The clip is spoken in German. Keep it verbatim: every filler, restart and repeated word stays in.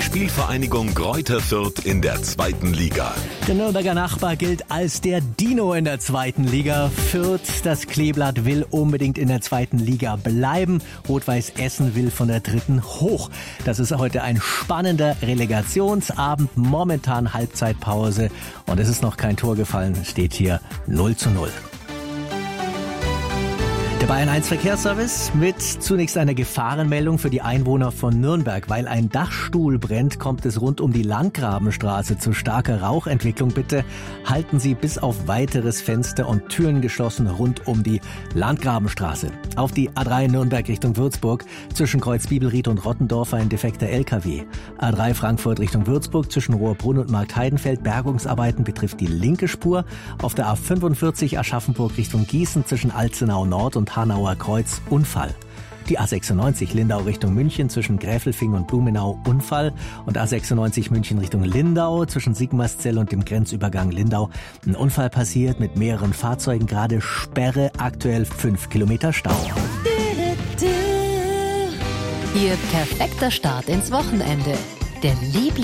Spielvereinigung Greuther Fürth in der zweiten Liga. Der Nürnberger Nachbar gilt als der Dino in der zweiten Liga. Fürth, das Kleeblatt, will unbedingt in der zweiten Liga bleiben. Rot-Weiß Essen will von der dritten hoch. Das ist heute ein spannender Relegationsabend. Momentan Halbzeitpause und es ist noch kein Tor gefallen. Steht hier null zu null. Der Bayern eins Verkehrsservice mit zunächst einer Gefahrenmeldung für die Einwohner von Nürnberg. Weil ein Dachstuhl brennt, kommt es rund um die Landgrabenstraße zu starker Rauchentwicklung. Bitte halten Sie bis auf weiteres Fenster und Türen geschlossen rund um die Landgrabenstraße. Auf die A drei Nürnberg Richtung Würzburg zwischen Kreuz Bibelried und Rottendorf ein defekter L K W. A drei Frankfurt Richtung Würzburg zwischen Rohrbrunn und Marktheidenfeld. Bergungsarbeiten betrifft die linke Spur. Auf der A fünfundvierzig Aschaffenburg Richtung Gießen zwischen Alzenau Nord und Hanauer Kreuz Unfall. Die A sechsundneunzig Lindau Richtung München zwischen Gräfelfing und Blumenau Unfall und A sechsundneunzig München Richtung Lindau zwischen Sigmarszell und dem Grenzübergang Lindau. Ein Unfall passiert mit mehreren Fahrzeugen, gerade Sperre, aktuell fünf Kilometer Stau. Ihr perfekter Start ins Wochenende. Der Liebling